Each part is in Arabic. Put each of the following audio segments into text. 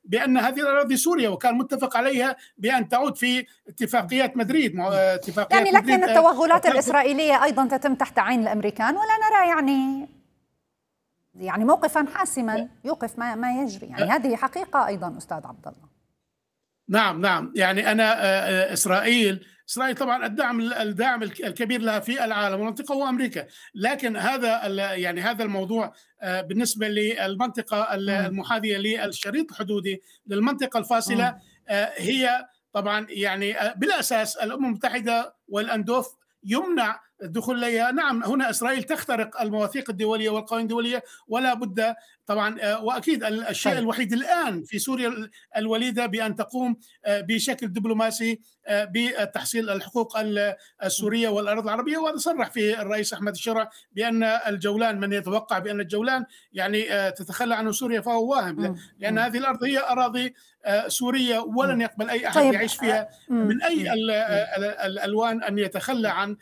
بأن هذه الأراضي سوريا، وكان متفق عليها بأن تعود في اتفاقيات مدريد. يعني لكن التوغلات الإسرائيلية أيضا تتم تحت عين الأمريكان، ولا نرى يعني موقفا حاسما يوقف ما يجري. يعني هذه حقيقة أيضا أستاذ عبد الله. نعم، يعني أنا إسرائيل طبعا الداعم الكبير لها في العالم والمنطقة هو أمريكا، لكن هذا الموضوع بالنسبة للمنطقة المحاذية للشريط الحدودي للمنطقة الفاصلة هي طبعا يعني بالأساس الأمم المتحدة والأندوف يمنع الدخول إليها. نعم، هنا إسرائيل تخترق المواثيق الدولية والقوانين الدولية، ولا بد طبعا، وأكيد الشيء الوحيد الآن في سوريا الوليدة بأن تقوم بشكل دبلوماسي بتحصيل الحقوق السورية والأراضي العربية. وهذا صرح في الرئيس أحمد الشرع بأن الجولان، من يتوقع بأن الجولان يعني تتخلى عنه سوريا فهو واهم، لأن هذه الأرض هي أراضي سورية، ولن يقبل أي أحد يعيش فيها من أي الألوان أن يتخلى عن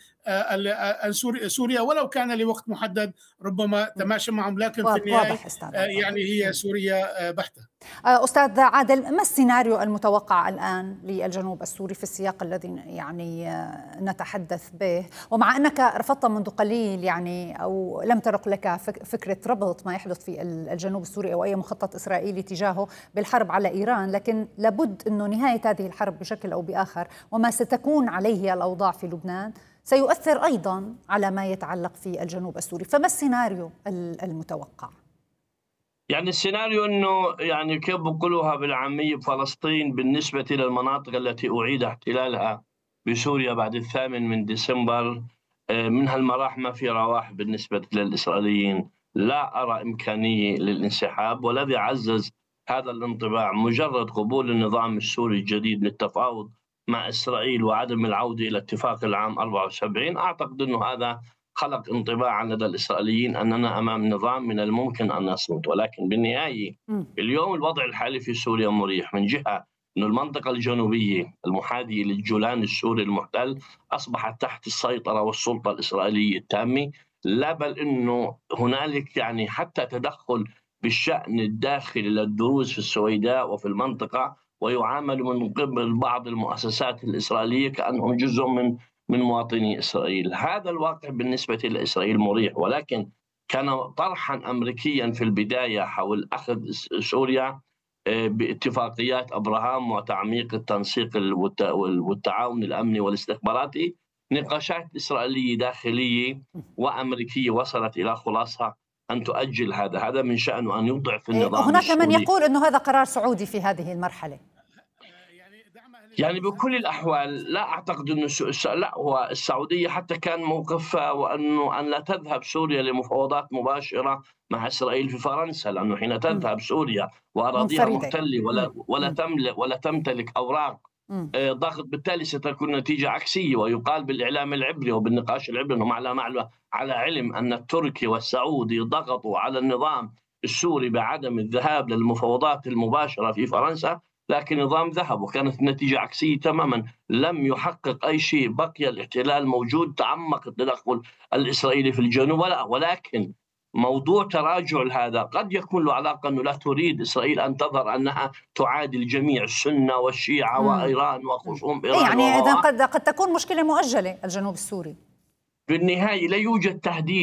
سوريا ولو كان لوقت محدد ربما تماشى معهم، لكن في النهاية يعني هي سوريا بحتة. أستاذ عادل، ما السيناريو المتوقع الآن للجنوب السوري في السياق الذي يعني نتحدث به، ومع أنك رفضت منذ قليل يعني أو لم ترق لك فكرة ربط ما يحدث في الجنوب السوري أو أي مخطط إسرائيلي تجاهه بالحرب على إيران، لكن لابد أنه نهاية هذه الحرب بشكل أو بآخر وما ستكون عليه الأوضاع في لبنان سيؤثر أيضا على ما يتعلق في الجنوب السوري. فما السيناريو المتوقع؟ يعني السيناريو أنه يعني كيف بقولوها بالعامية بفلسطين بالنسبة للمناطق التي أعيد احتلالها بسوريا بعد 8 ديسمبر، من هالمراح ما في رواح بالنسبة للإسرائيليين. لا أرى إمكانية للانسحاب، والذي عزز هذا الانطباع مجرد قبول النظام السوري الجديد للتفاوض مع إسرائيل وعدم العودة إلى اتفاق العام 74. أعتقد أنه هذا خلق انطباعا لدى الإسرائيليين أننا أمام نظام من الممكن أن نصمد. ولكن بالنهاية اليوم الوضع الحالي في سوريا مريح، من جهة أن المنطقة الجنوبية المحاذية للجولان السوري المحتل أصبحت تحت السيطرة والسلطة الإسرائيلية التامة، لا بل أنه هنالك يعني حتى تدخل بالشأن الداخلي للدروز في السويداء وفي المنطقة، ويعامل من قبل بعض المؤسسات الإسرائيلية كأنهم جزء من مواطني إسرائيل. هذا الواقع بالنسبة لإسرائيل مريح، ولكن كان طرحا أمريكيا في البداية حول أخذ سوريا باتفاقيات أبراهام وتعميق التنسيق والتعاون الأمني والاستخباراتي. نقاشات إسرائيلية داخلية وأمريكية وصلت إلى خلاصة أن تؤجل هذا من شأنه أن يضعف النظام هناك السوري. من يقول أنه هذا قرار سعودي في هذه المرحلة. يعني بكل الأحوال لا أعتقد أن لا، هو السعودية حتى كان موقفها وأنه أن لا تذهب سوريا لمفاوضات مباشرة مع إسرائيل في فرنسا، لأنه حين تذهب سوريا وأراضيها محتلة ولا تمتلك أوراق ضغط، بالتالي ستكون نتيجة عكسية. ويقال بالإعلام العبري وبالنقاش العبري أنهم على علم أن التركي والسعودي ضغطوا على النظام السوري بعدم الذهاب للمفاوضات المباشرة في فرنسا، لكن نظام ذهب وكانت النتيجة عكسية تماما، لم يحقق أي شيء، بقي الاحتلال موجود، تعمق التدخل الإسرائيلي في الجنوب. ولكن موضوع تراجع هذا قد يكون له علاقة أنه لا تريد إسرائيل أن تظهر أنها تعادل جميع السنة والشيعة وإيران وخصوم إيران. يعني إذا قد تكون مشكلة مؤجلة الجنوب السوري. بالنهاية لا يوجد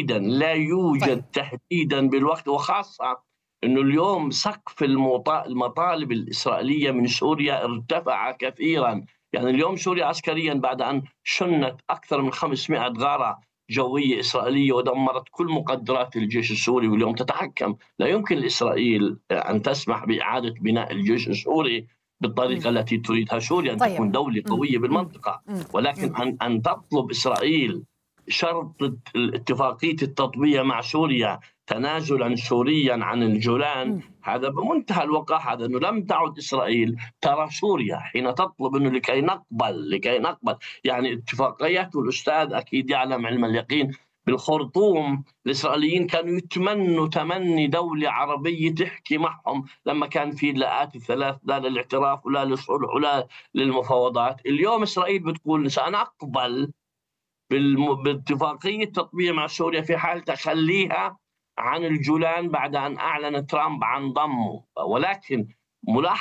تهديدا بالوقت، وخاصة أنه اليوم سقف المطالب الإسرائيلية من سوريا ارتفع كثيرا. يعني اليوم سوريا عسكريا بعد أن شنت أكثر من 500 غارة جوية إسرائيلية ودمرت كل مقدرات الجيش السوري، واليوم تتحكم. لا يمكن لإسرائيل أن تسمح بإعادة بناء الجيش السوري بالطريقة التي تريدها سوريا، أن تكون دولة قوية بالمنطقة. ولكن أن تطلب إسرائيل شرط اتفاقية التطبيع مع سوريا تنازلا سوريا عن الجولان، هذا بمنتهى الوقاحة. أنه لم تعد إسرائيل ترى سوريا حين تطلب أنه لكي نقبل يعني اتفاقيات. والأستاذ أكيد يعلم علم اليقين بالخرطوم الإسرائيليين كانوا يتمنوا تمني دولة عربية تحكي معهم لما كان في اللاءات الثلاث، لا للاعتراف ولا للصلح ولا للمفاوضات. اليوم إسرائيل بتقول سنقبل باتفاقية تطبيع مع سوريا في حال تخليها عن الجولان بعد أن أعلن ترامب عن ضمه. ولكن